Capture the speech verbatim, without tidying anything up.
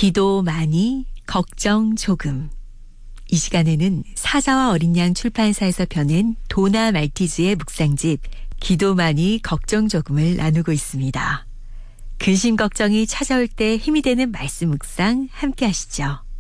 기도 많이, 걱정 조금. 이 시간에는 사자와 어린 양 출판사에서 펴낸 도나 말티즈의 묵상집 기도 많이, 걱정 조금을 나누고 있습니다. 근심 걱정이 찾아올 때 힘이 되는 말씀 묵상 함께 하시죠.